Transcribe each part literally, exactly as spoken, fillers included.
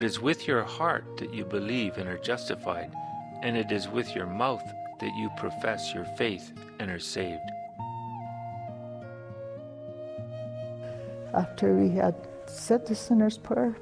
It is with your heart that you believe and are justified, and it is with your mouth that you profess your faith and are saved. After we had said the sinner's prayer,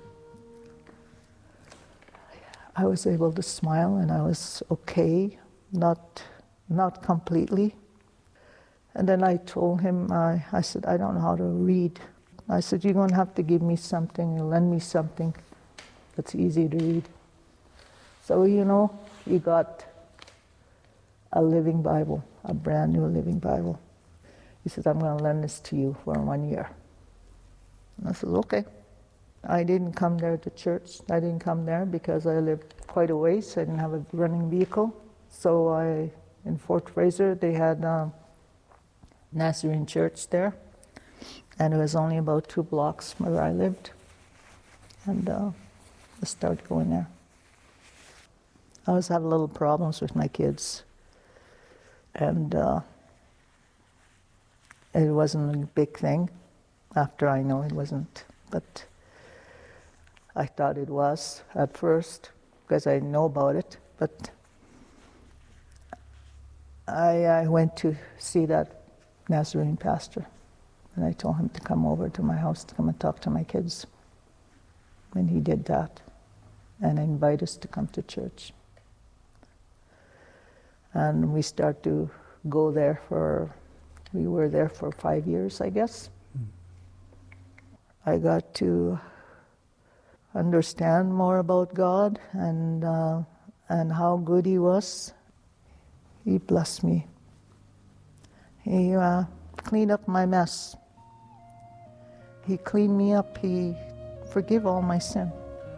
I was able to smile, and I was okay, not not completely. And then I told him, I, I said, I don't know how to read. I said, you're going to have to give me something, lend me something that's easy to read. So, you know, he got a living Bible, a brand new living Bible. He said, I'm going to lend this to you for one year. And I said, okay. I didn't come there to church. I didn't come there because I lived quite a ways. I didn't have a running vehicle. So I, in Fort Fraser, they had um, Nazarene church there. And it was only about two blocks from where I lived. And uh, I started going there. I always had little problems with my kids. And uh, it wasn't a big thing. After I know it wasn't. But I thought it was at first, because I didn't know about it. But I, I went to see that Nazarene pastor. And I told him to come over to my house to come and talk to my kids. And he did that. And invite us to come to church. And we started to go there for, we were there for five years, I guess. Mm. I got to understand more about God and uh, and how good He was. He blessed me. He uh, cleaned up my mess. He cleaned me up. He forgave all my sin.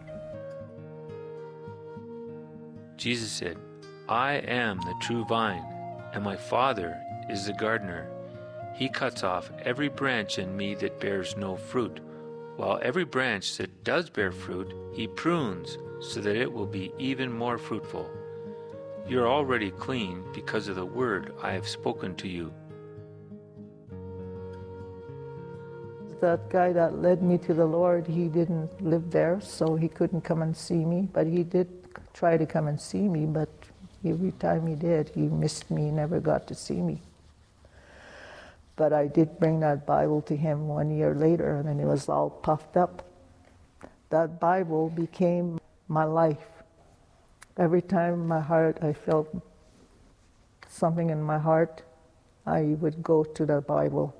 Jesus said, I am the true vine, and my Father is the gardener. He cuts off every branch in me that bears no fruit, while every branch that does bear fruit, He prunes so that it will be even more fruitful. You are already clean because of the word I have spoken to you. That guy that led me to the Lord, he didn't live there, so he couldn't come and see me, but he did try to come and see me, but every time he did, he missed me, never got to see me. But I did bring that Bible to him one year later, and then it was all puffed up. That Bible became my life. Every time in my heart I felt something in my heart, I would go to the Bible.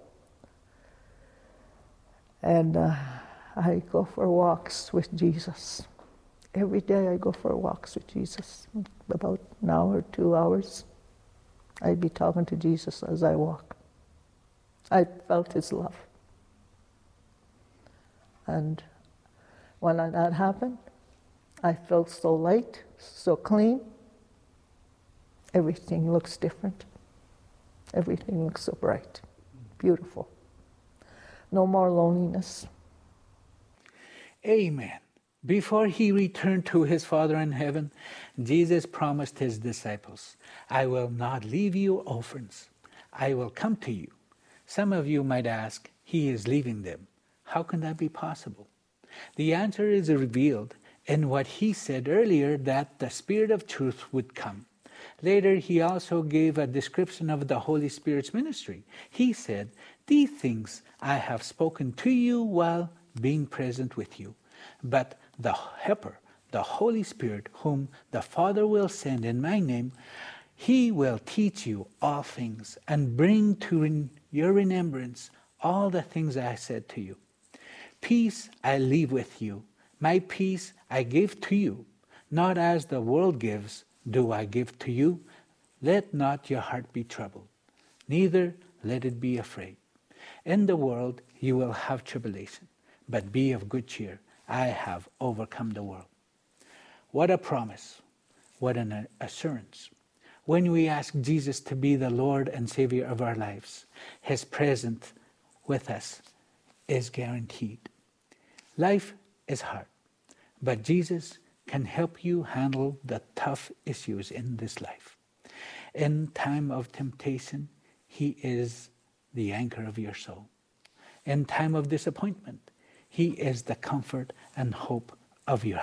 And uh, I go for walks with Jesus. Every day I go for walks with Jesus. About an hour, two hours, I'd be talking to Jesus as I walk. I felt His love. And when that happened, I felt so light, so clean. Everything looks different. Everything looks so bright, beautiful. No more loneliness. Amen. Before He returned to His Father in heaven, Jesus promised His disciples, I will not leave you orphans. I will come to you. Some of you might ask, He is leaving them. How can that be possible? The answer is revealed in what He said earlier, that the Spirit of truth would come. Later, He also gave a description of the Holy Spirit's ministry. He said, these things I have spoken to you while being present with you. But the Helper, the Holy Spirit, whom the Father will send in my name, He will teach you all things and bring to your remembrance all the things I said to you. Peace I leave with you. My peace I give to you. Not as the world gives, do I give to you. Let not your heart be troubled, neither let it be afraid. In the world you will have tribulation, but be of good cheer. I have overcome the world. What a promise. What an assurance. When we ask Jesus to be the Lord and Savior of our lives, His presence with us is guaranteed. Life is hard, but Jesus can help you handle the tough issues in this life. In time of temptation, He is the anchor of your soul. In time of disappointment, He is the comfort and hope of your